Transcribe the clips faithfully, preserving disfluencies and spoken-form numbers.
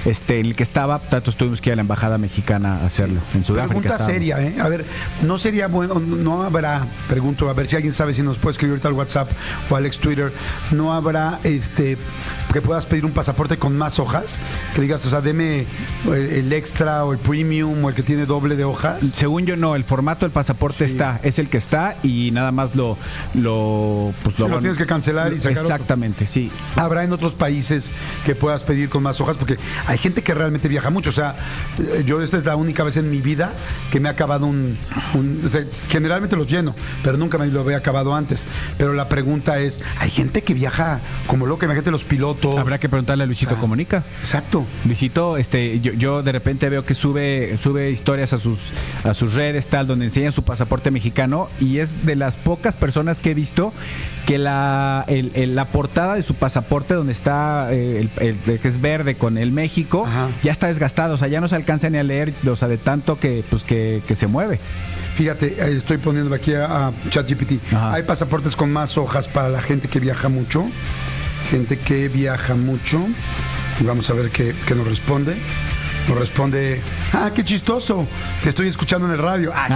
este, en el que estaba, tanto tuvimos que ir a la embajada mexicana a hacerlo, en Sudáfrica. Pregunta estábamos. seria, ¿eh? A ver, ¿no sería bueno, no habrá, pregunto, a ver si alguien sabe si nos puede escribir ahorita al WhatsApp o al ex Twitter, no habrá, este, que puedas pedir un pasaporte con más hojas? Que digas, o sea, deme el extra o el premium o el que tiene doble de hojas. Según yo no, el formato del pasaporte Sí. está, es el que está y nada más lo, lo, pues lo, Lo tienes que cancelar y sacar otro. Exactamente, sí. Habrá en otros países que puedas pedir con más hojas, porque hay gente que realmente viaja mucho. O sea, yo esta es la única vez en mi vida que me ha acabado un, un o sea, generalmente los lleno, pero nunca me lo había acabado antes. Pero la pregunta es, hay gente que viaja como loca, imagínate los pilotos. Habrá que preguntarle a Luisito Ah, Comunica. Exacto. Luisito, este, yo, yo de repente veo que sube, sube historias a sus, a sus redes tal, donde enseñan su pasaporte mexicano, y es de las pocas personas que he visto que la, el, el, la portada de su pasaporte, donde está eh, el, el que es verde con el México, Ajá. ya está desgastado, o sea, ya no se alcanza ni a leer, o sea, de tanto que, pues, que, que se mueve. Fíjate, eh, estoy poniéndolo aquí a, a ChatGPT. Ajá. Hay pasaportes con más hojas para la gente que viaja mucho. Gente que viaja mucho. Y vamos a ver qué, qué nos responde. Nos responde, ah, qué chistoso, te estoy escuchando en el radio. Ah,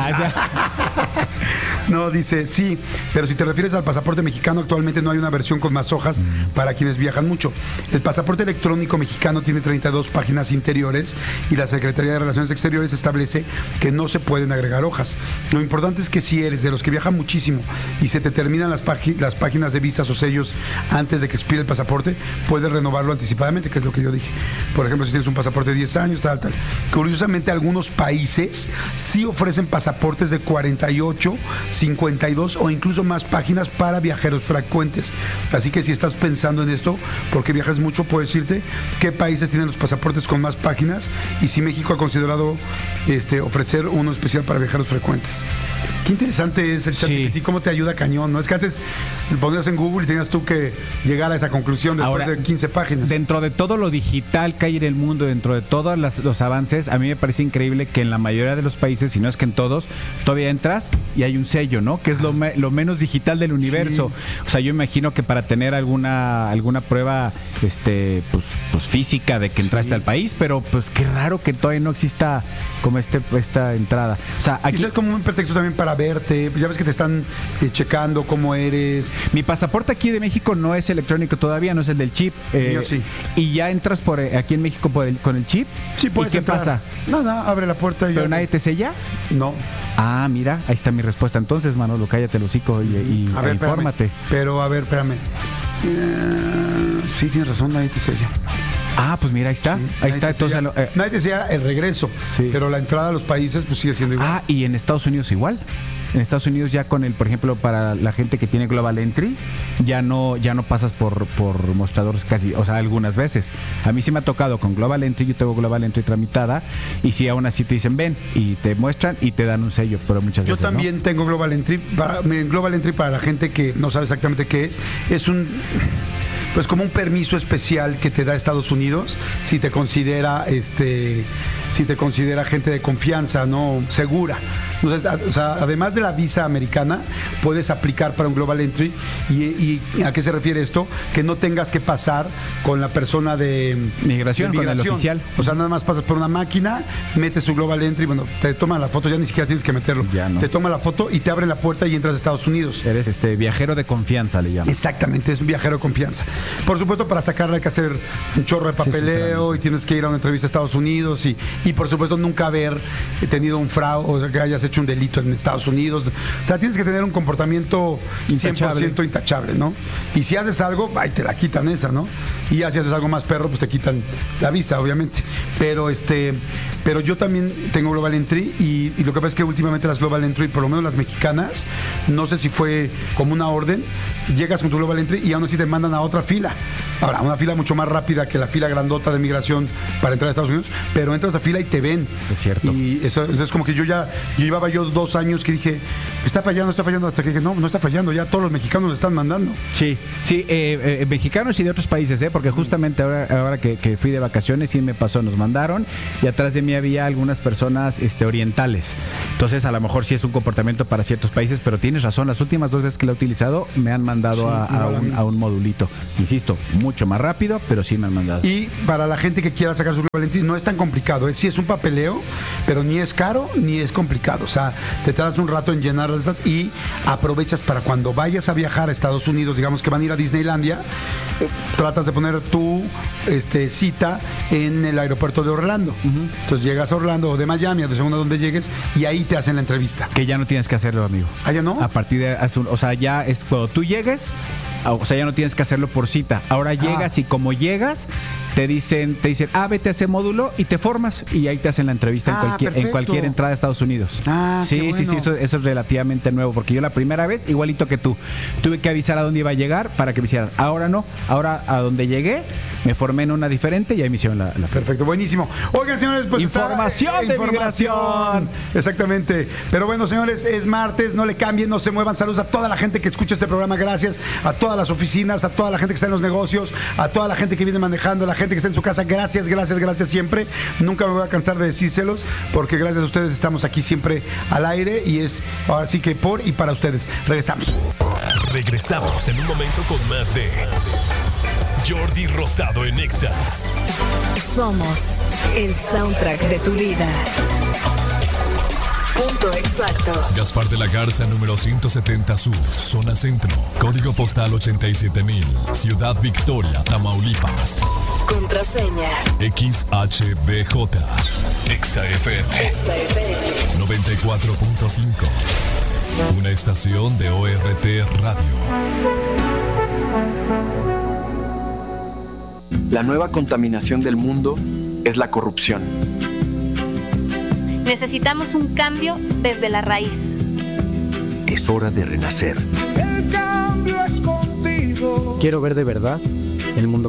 Ah, no, dice, sí, pero si te refieres al pasaporte mexicano, actualmente no hay una versión con más hojas para quienes viajan mucho. El pasaporte electrónico mexicano tiene treinta y dos páginas interiores y la Secretaría de Relaciones Exteriores establece que no se pueden agregar hojas. Lo importante es que si eres de los que viajan muchísimo y se te terminan las, págin- las páginas de visas o sellos antes de que expire el pasaporte, puedes renovarlo anticipadamente, que es lo que yo dije. Por ejemplo, si tienes un pasaporte de diez años, tal, tal. Curiosamente, algunos países sí ofrecen pasaportes de cuarenta y ocho, cincuenta y dos o incluso más páginas para viajeros frecuentes. Así que si estás pensando en esto, porque viajas mucho, puedo decirte qué países tienen los pasaportes con más páginas y si México ha considerado este, ofrecer uno especial para viajeros frecuentes. Qué interesante es el ChatGPT, Sí. cómo te ayuda cañón, ¿no? Es que antes lo ponías en Google y tenías tú que llegar a esa conclusión después Ahora, de quince páginas. Dentro de todo lo digital que hay en el mundo, dentro de todos las, los avances, a mí me parece increíble que en la mayoría de los países, si no es que en todos, todavía entras y hay un sello, ¿no? Que es lo, me, lo menos digital del universo. Sí. O sea, yo imagino que para tener alguna alguna prueba este pues, pues física de que entraste Sí. al país, pero pues qué raro que todavía no exista como este esta entrada. O sea, Y aquí eso es como un pretexto también para verte, ya ves que te están eh, checando cómo eres. mi pasaporte aquí de México no es electrónico todavía, no es el del chip. eh, Mío sí. Y ya entras por eh, aquí en México por el, con el chip. Sí, ¿Y puedes qué entrar. pasa? Nada, abre la puerta y ¿Pero ya. nadie te sella? No. Ah, mira, ahí está mi respuesta. Entonces, Manolo, cállate el hocico y, y A ver, e infórmate. espérame. Pero a ver, espérame. Eh, sí, tienes razón, nadie te sella. Ah, pues mira, ahí está. Sí, ahí nadie está. te Entonces, sella. lo- eh, Nadie te sella el regreso, Sí. pero la entrada a los países pues sigue siendo igual. ah, y en Estados Unidos igual. En Estados Unidos ya con el, por ejemplo, para la gente que tiene Global Entry, ya no ya no pasas por por mostradores casi, o sea, algunas veces. A mí sí me ha tocado con Global Entry, yo tengo Global Entry tramitada, y si aún así te dicen ven y te muestran y te dan un sello, pero muchas Yo veces también ¿no? tengo Global Entry. Para, miren, Global Entry, para la gente que no sabe exactamente qué es, es un, pues como un permiso especial que te da Estados Unidos si te considera, este, si te considera gente de confianza, no segura. Entonces, a- o sea, además de la visa americana, puedes aplicar para un Global Entry. Y, y ¿a qué se refiere esto? Que no tengas que pasar con la persona de Migración, de con el oficial. O sea, nada más pasas por una máquina, metes tu Global Entry, bueno, te toman la foto, ya ni siquiera tienes que meterlo. Ya no. Te toma la foto y te abren la puerta y entras a Estados Unidos. Eres este viajero de confianza, le llaman. Exactamente, es un viajero de confianza. Por supuesto, para sacarla hay que hacer un chorro de papeleo y tienes que ir a una entrevista a Estados Unidos y, y por supuesto nunca haber tenido un fraude, o sea, que hayas hecho un delito en Estados Unidos. O sea, tienes que tener un comportamiento cien por ciento intachable, ¿no? Y si haces algo, ahí te la quitan esa, ¿no? Y ya si haces algo más perro, pues te quitan la visa, obviamente. Pero este, pero yo también tengo Global Entry y, y lo que pasa es que últimamente las Global Entry, por lo menos las mexicanas, no sé si fue como una orden, llegas con tu Global Entry y aún así te mandan a otra fila. Ahora, una fila mucho más rápida que la fila grandota de migración para entrar a Estados Unidos, pero entras a fila y te ven. Es cierto. Y eso, eso es como que yo ya yo iba llevaba yo dos años que dije, está fallando, está fallando, hasta que dije, no, no está fallando, ya todos los mexicanos lo están mandando. Sí, sí, eh, eh, mexicanos y de otros países, ¿eh? Porque justamente ahora, ahora que, que fui de vacaciones sí me pasó, nos mandaron y atrás de mí había algunas personas este, orientales. Entonces a lo mejor sí es un comportamiento para ciertos países, pero tienes razón, las últimas dos veces que lo he utilizado me han mandado sí, a, a, un, a un modulito. Insisto, mucho más rápido, pero sí me han mandado. Y para la gente que quiera sacar su Global Entry, no es tan complicado, ¿eh? Sí es un papeleo, pero ni es caro ni es complicado. O sea, te tardas un rato en llenar estas y aprovechas para cuando vayas a viajar a Estados Unidos, digamos que van a ir a Disneylandia, eh, tratas de poner tu este, cita en el aeropuerto de Orlando. Uh-huh. Entonces llegas a Orlando o de Miami, de según a donde llegues, y ahí te hacen la entrevista. Que ya no tienes que hacerlo, amigo. ¿Ah, ya no? A partir de, o sea, ya es cuando tú llegues, o sea, ya no tienes que hacerlo por cita. Ahora llegas ah. y como llegas, te dicen, te dicen, ah, vete a ese módulo y te formas y ahí te hacen la entrevista ah, en cualquier en cualquier entrada a Estados Unidos. Ah, sí, qué bueno. sí, sí, eso, eso es relativamente nuevo, porque yo la primera vez, igualito que tú, tuve que avisar a dónde iba a llegar para que me hicieran. Ahora no, ahora a donde llegué, me formé en una diferente y ahí me hicieron la, la... Perfecto, buenísimo. Oigan, señores, pues información está, de información. migración. Exactamente. Pero bueno, señores, es martes, no le cambien, no se muevan. Saludos a toda la gente que escucha este programa, gracias. A todas las oficinas, a toda la gente que está en los negocios, a toda la gente que viene manejando, a la gente que está en su casa, gracias, gracias, gracias siempre. Nunca me voy a cansar de decírselos, porque gracias a ustedes estamos aquí siempre al aire y es así que por y para ustedes. Regresamos. Regresamos en un momento con más de Jordi Rosado en Exa. Somos el soundtrack de tu vida. Punto exacto. Gaspar de la Garza, número ciento setenta Sur, zona centro. Código postal ochenta y siete mil. Ciudad Victoria, Tamaulipas. Contraseña X H B J. Exa F M. Exa F M. noventa y cuatro punto cinco. Una estación de O R T Radio. La nueva contaminación del mundo es la corrupción. Necesitamos un cambio desde la raíz. Es hora de renacer. El cambio es contigo. Quiero ver de verdad el mundo